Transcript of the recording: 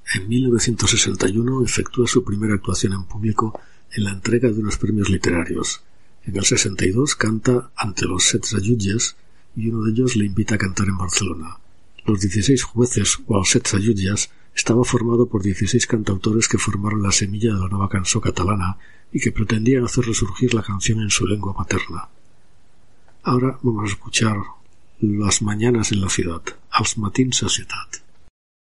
En 1961 efectúa su primera actuación en público en la entrega de unos premios literarios. En el 62 canta ante los 16 jutges y uno de ellos le invita a cantar en Barcelona. Los 16 jueces o els 16 jutges estaba formado por 16 cantautores que formaron la semilla de la nueva cançó catalana y que pretendían hacer resurgir la canción en su lengua materna. Ahora vamos a escuchar Las mañanas en la ciudad, Els matins a ciutat.